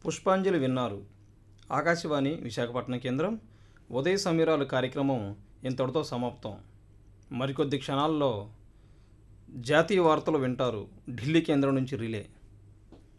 పుష్పాంజలి విన్నారు. ఆకాశవాణి విశాఖపట్నం కేంద్రం ఉదయ సమీరాలు కార్యక్రమం ఇంతటితో సమాప్తం. మరికొద్ది క్షణాల్లో జాతీయ వార్తలు వింటారు ఢిల్లీ కేంద్రం నుంచి రిలే.